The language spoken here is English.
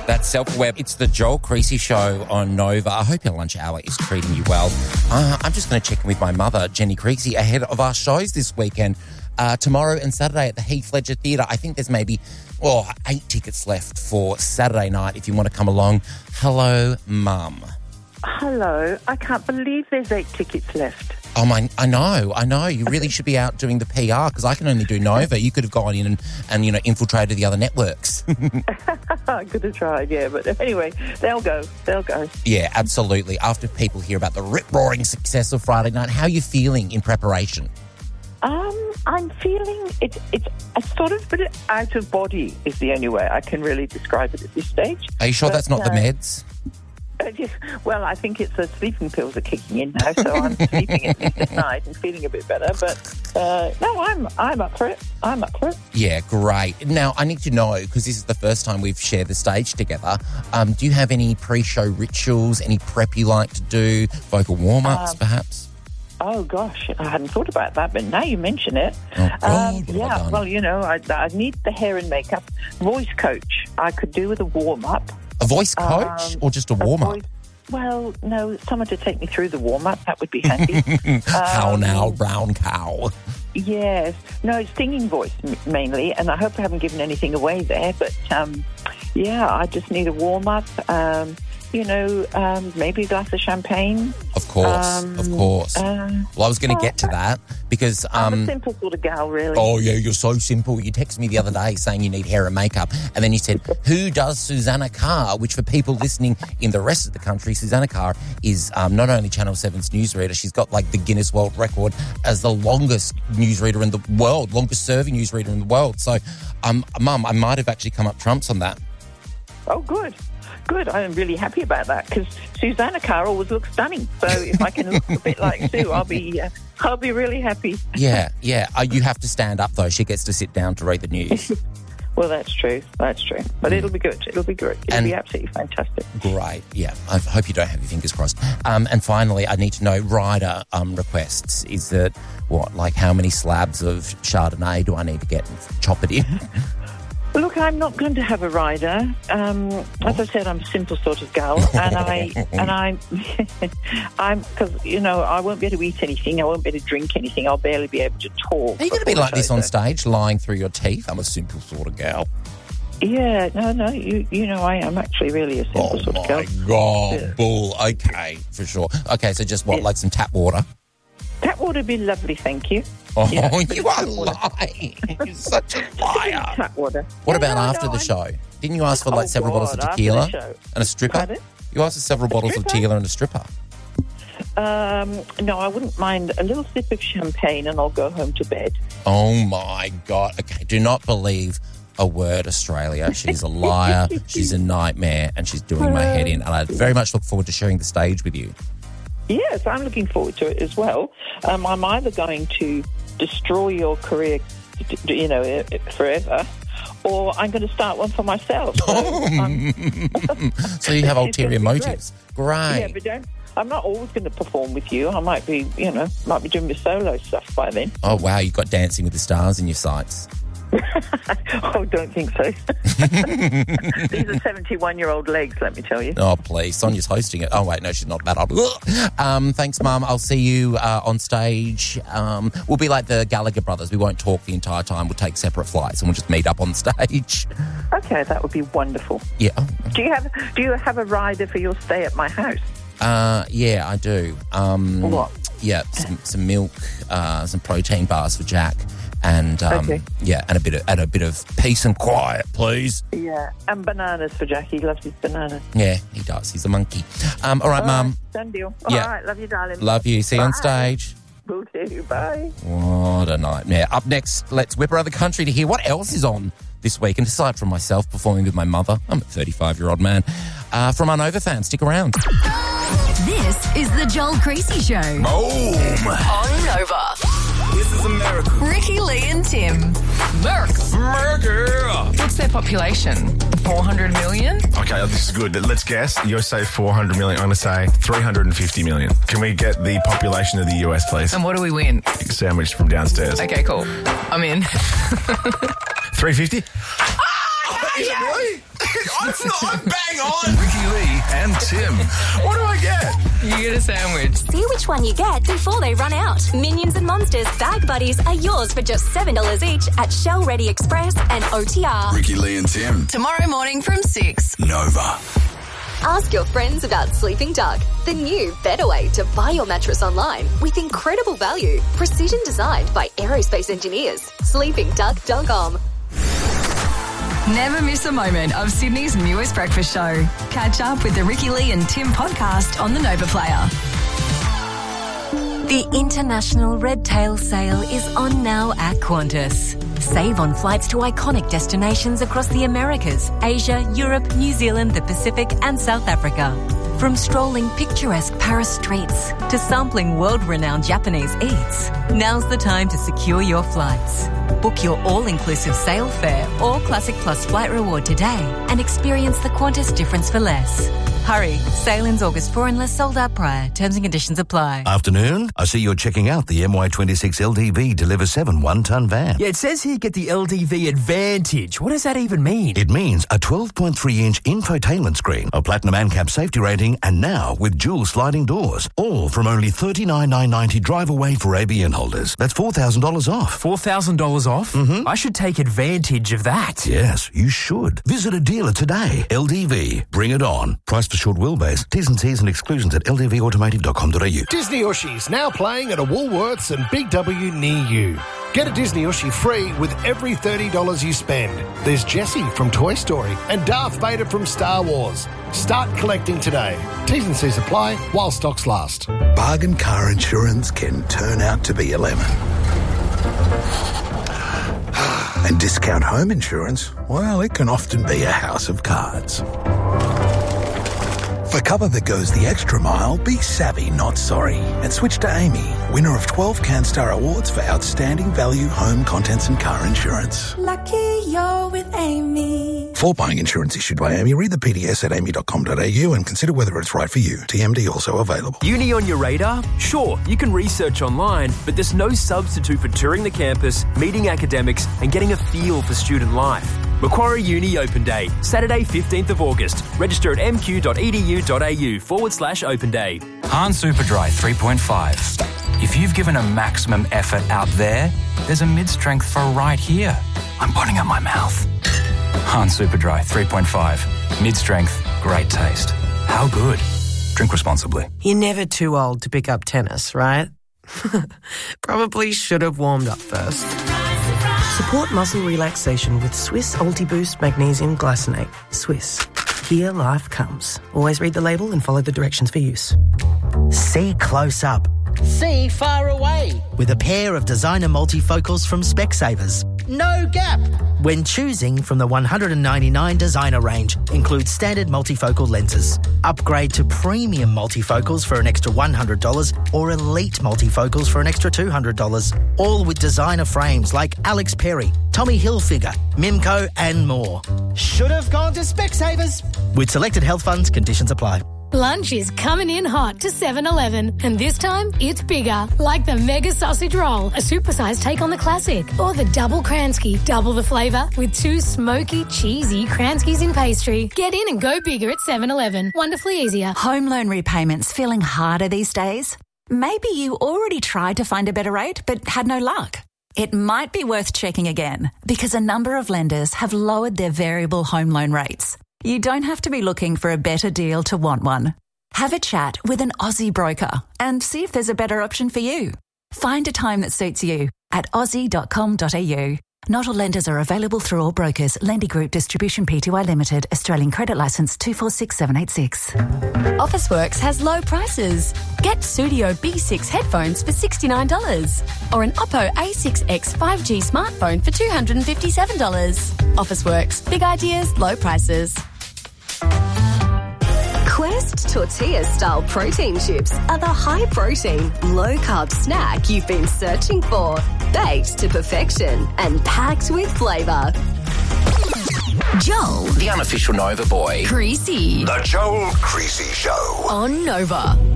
That's Self-Web. It's the Joel Creasy Show on Nova. I hope your lunch hour is treating you well. I'm just going to check in with my mother, Jenny Creasy, ahead of our shows this weekend. Tomorrow and Saturday at the Heath Ledger Theatre. I think there's maybe 8 tickets left for Saturday night if you want to come along. Hello, Mum. Hello. I can't believe there's 8 tickets left. Oh, I know. You really should be out doing the PR because I can only do Nova. You could have gone in and infiltrated the other networks. I could have tried, yeah. But anyway, they'll go. Yeah, absolutely. After people hear about the rip-roaring success of Friday night, how are you feeling in preparation? I'm feeling it's a sort of bit out of body is the only way I can really describe it at this stage. Are you sure that's not the meds? Well, I think it's the sleeping pills are kicking in now, so I'm sleeping at least at night and feeling a bit better. But no, I'm up for it. Yeah, great. Now, I need to know, because this is the first time we've shared the stage together, do you have any pre-show rituals, any prep you like to do, vocal warm-ups perhaps? Oh, gosh, I hadn't thought about that, but now you mention it. Oh, God, yeah, well, I need the hair and makeup. Voice coach, I could do with a warm-up. A voice coach or just a warm-up? Well, no, someone to take me through the warm-up. That would be handy. How now, brown cow? Yes. No, singing voice mainly, and I hope I haven't given anything away there. But, I just need a warm-up. Maybe a glass of champagne. Of course. Well, I was going to get to that because... I'm a simple sort of gal, really. Oh, yeah, you're so simple. You texted me the other day saying you need hair and makeup, and then you said, who does Susanna Carr? Which for people listening in the rest of the country, Susanna Carr is not only Channel 7's newsreader, she's got like the Guinness World Record as the longest newsreader in the world, longest serving newsreader in the world. So, Mum, I might have actually come up trumps on that. Oh, good. Good. I'm really happy about that because Susanna Carr always looks stunning. So if I can look a bit like Sue, I'll be really happy. Yeah. You have to stand up though. She gets to sit down to read the news. Well, that's true. But it'll be good. It'll be absolutely fantastic. Great. Yeah. I hope you don't have your fingers crossed. And finally, I need to know rider requests. Is that how many slabs of Chardonnay do I need to get and chop it in? Look, I'm not going to have a rider. As I said, I'm a simple sort of gal, and I'm because I won't be able to eat anything. I won't be able to drink anything. I'll barely be able to talk. Are you going to be like this on stage, lying through your teeth? I'm a simple sort of gal. Yeah, no, I am actually really a simple sort of gal. Oh my God, yeah. Bull. Okay, for sure. Okay, so just like some tap water. Tap water would be lovely, thank you. Oh, you are lying. You're such a liar. Tap water. What about after the show? Didn't you ask for several bottles of tequila and a stripper? Pardon? You asked for several bottles of tequila and a stripper. No, I wouldn't mind a little sip of champagne and I'll go home to bed. Oh, my God. Okay, do not believe a word, Australia. She's a liar, she's a nightmare, and she's doing my head in. And I very much look forward to sharing the stage with you. Yes, I'm looking forward to it as well. I'm either going to destroy your career, forever, or I'm going to start one for myself. So you have ulterior motives. Great. Yeah, but I'm not always going to perform with you. I might be doing my solo stuff by then. Oh, wow, you've got Dancing with the Stars in your sights. Oh, don't think so. These are 71-year-old legs, let me tell you. Oh, please. Sonia's hosting it. Oh, wait, no, she's not that old. Thanks, Mum. I'll see you on stage. We'll be like the Gallagher brothers. We won't talk the entire time. We'll take separate flights and we'll just meet up on stage. Okay, that would be wonderful. Yeah. Do you have a rider for your stay at my house? Yeah, I do. What? Yeah, some milk, some protein bars for Jack. And and a bit of peace and quiet, please. Yeah, and bananas for Jack. He loves his bananas. Yeah, he does. He's a monkey. All right, Mum. Done deal. All right, love you, darling. Love you. See you on stage. Will do. Bye. What a nightmare. Up next, let's whip around the country to hear what else is on this week. And aside from myself performing with my mother, I'm a 35-year-old man. From our Nova fans, stick around. This is the Joel Creasy Show. Boom. On Nova. This is America. Ricky, Lee and Tim. America. What's their population? 400 million? Okay, this is good. Let's guess. You say 400 million. I'm going to say 350 million. Can we get the population of the US, please? And what do we win? Sandwich from downstairs. Okay, cool. I'm in. 350? Oh, Is it really? I'm I'm bang on. Ricky Lee and Tim. What do I get? You get a sandwich. See which one you get before they run out. Minions and Monsters Bag Buddies are yours for just $7 each at Shell Ready Express and OTR. Ricky Lee and Tim. Tomorrow morning from 6. Nova. Ask your friends about Sleeping Duck, the new, better way to buy your mattress online with incredible value. Precision designed by aerospace engineers. SleepingDuck.com. Never miss a moment of Sydney's newest breakfast show. Catch up with the Ricky Lee and Tim podcast on the Nova Player. The International Red Tail Sale is on now at Qantas. Save on flights to iconic destinations across the Americas, Asia, Europe, New Zealand, the Pacific and South Africa. From strolling picturesque Paris streets to sampling world-renowned Japanese eats, now's the time to secure your flights. Book your all-inclusive sale fare or Classic Plus flight reward today and experience the Qantas difference for less. Hurry, sale ends August 4 unless sold out prior. Terms and conditions apply. Afternoon. I see you're checking out the MY26 LDV Deliver 7 one-ton van. Yeah, it says here get the LDV Advantage. What does that even mean? It means a 12.3-inch infotainment screen, a platinum ANCAP safety rating, and now with dual sliding doors. All from only $39,990 drive away for ABN holders. That's $4,000 off. $4,000 off? Mm-hmm. I should take advantage of that. Yes, you should. Visit a dealer today. LDV. Bring it on. Price for short wheelbase. T's and C's and exclusions at ldvautomotive.com.au. Disney Ushi's now playing at a Woolworths and Big W near you. Get a Disney Ushi free with every $30 you spend. There's Jessie from Toy Story and Darth Vader from Star Wars. Start collecting today. T's and C's apply while stocks last. Bargain car insurance can turn out to be a lemon. And discount home insurance, well, it can often be a house of cards. For cover that goes the extra mile, be savvy, not sorry. And switch to Amy, winner of 12 CanStar Awards for outstanding value, home, contents and car insurance. Lucky you're with Amy. For buying insurance issued by Amy, read the PDS at amy.com.au and consider whether it's right for you. TMD also available. Uni on your radar? Sure, you can research online, but there's no substitute for touring the campus, meeting academics and getting a feel for student life. Macquarie Uni Open Day, Saturday 15th of August. Register at mq.edu.au/Open Day. Han Superdry 3.5. If you've given a maximum effort out there's a mid-strength for right here. I'm putting up my mouth. Han Superdry 3.5. Mid-strength, great taste. How good? Drink responsibly. You're never too old to pick up tennis, right? Probably should have warmed up first. Support muscle relaxation with Swiss Ultiboost Magnesium Glycinate. Swiss. Here life comes. Always read the label and follow the directions for use. See close up. See far away. With a pair of designer multifocals from Specsavers. No gap. When choosing from the 199 designer range, includes standard multifocal lenses. Upgrade to premium multifocals for an extra $100 or elite multifocals for an extra $200. All with designer frames like Alex Perry, Tommy Hilfiger, Mimco and more. Should have gone to Specsavers. With selected health funds, conditions apply. Lunch is coming in hot to 7-Eleven, and this time it's bigger, like the Mega Sausage Roll, a supersized take on the classic, or the Double Kransky, double the flavour with 2 smoky, cheesy Kranskys in pastry. Get in and go bigger at 7-Eleven. Wonderfully easier. Home loan repayments feeling harder these days? Maybe you already tried to find a better rate but had no luck. It might be worth checking again, because a number of lenders have lowered their variable home loan rates. You don't have to be looking for a better deal to want one. Have a chat with an Aussie broker and see if there's a better option for you. Find a time that suits you at aussie.com.au. Not all lenders are available through all brokers. Lendy Group Distribution Pty Limited. Australian Credit Licence 246786. Officeworks has low prices. Get Studio B6 headphones for $69 or an Oppo A6X 5G smartphone for $257. Officeworks. Big ideas, low prices. Quest Tortilla-style protein chips are the high-protein, low-carb snack you've been searching for. Baked to perfection and packed with flavour. Joel, the unofficial Nova boy. Creasy. The Joel Creasy Show. On Nova.